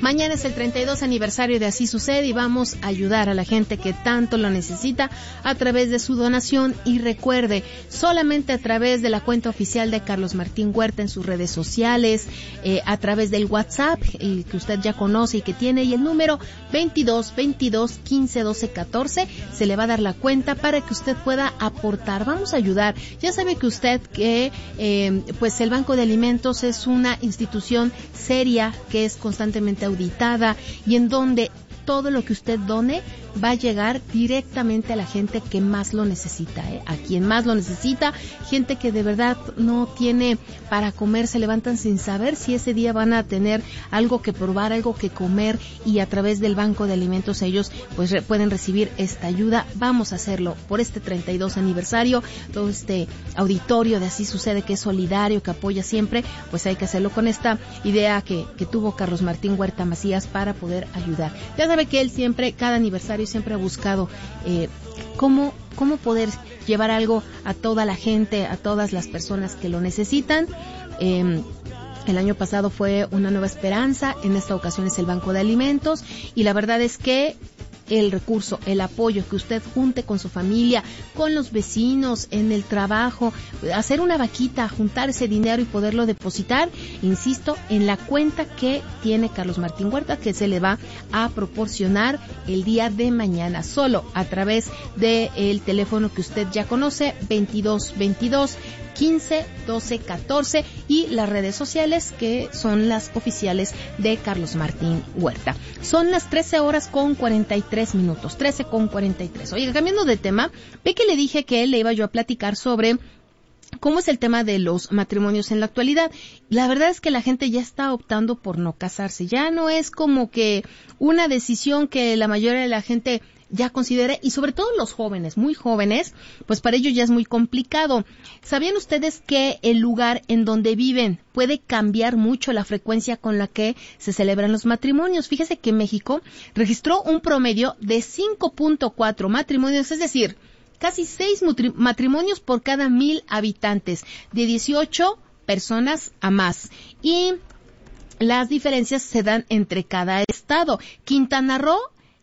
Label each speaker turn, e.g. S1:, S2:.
S1: Mañana es el 32 aniversario de Así Sucede y vamos a ayudar a la gente que tanto lo necesita a través de su donación. Y recuerde, solamente a través de la cuenta oficial de Carlos Martín Huerta en sus redes sociales, a través del WhatsApp, que usted ya conoce y que tiene, y el número 22 22 15 12 14, se le va a dar la cuenta para que usted pueda aportar. Vamos a ayudar. Ya sabe que usted que pues el Banco de Alimentos es una institución seria que es constantemente auditada y en donde todo lo que usted done va a llegar directamente a la gente que más lo necesita, a quien más lo necesita, gente que de verdad no tiene para comer, se levantan sin saber si ese día van a tener algo que probar, algo que comer, y a través del Banco de Alimentos ellos pues pueden recibir esta ayuda. Vamos a hacerlo por este 32 aniversario, todo este auditorio de Así Sucede, que es solidario, que apoya siempre, pues hay que hacerlo con esta idea que tuvo Carlos Martín Huerta Macías para poder ayudar. Ya sabe que él siempre, cada aniversario, siempre ha buscado cómo poder llevar algo a toda la gente, a todas las personas que lo necesitan. El año pasado fue Una Nueva Esperanza, en esta ocasión es el Banco de Alimentos, y la verdad es que el recurso, el apoyo que usted junte con su familia, con los vecinos, en el trabajo, hacer una vaquita, juntar ese dinero y poderlo depositar, insisto, en la cuenta que tiene Carlos Martín Huerta, que se le va a proporcionar el día de mañana, solo a través del teléfono que usted ya conoce, 22 22 15 12 14, y las redes sociales que son las oficiales de Carlos Martín Huerta. Son las 13:43, 13:43. Oye, cambiando de tema, ve que le dije que le iba yo a platicar sobre cómo es el tema de los matrimonios en la actualidad. La verdad es que la gente ya está optando por no casarse. Ya no es como que una decisión que la mayoría de la gente ya considere, y sobre todo los jóvenes, muy jóvenes, pues para ellos ya es muy complicado. ¿Sabían ustedes que el lugar en donde viven puede cambiar mucho la frecuencia con la que se celebran los matrimonios? Fíjese que México registró un promedio de 5.4 matrimonios, es decir, casi 6 matrimonios por cada 1,000 habitantes, de 18 personas a más. Y las diferencias se dan entre cada estado. Quintana Roo